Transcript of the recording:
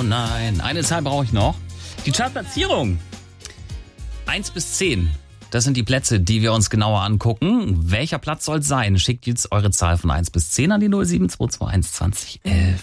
nein. Eine Zahl brauche ich noch. Die Chartplatzierung. 1 bis 10. Das sind die Plätze, die wir uns genauer angucken. Welcher Platz soll es sein? Schickt jetzt eure Zahl von 1 bis 10 an die 07221 2011.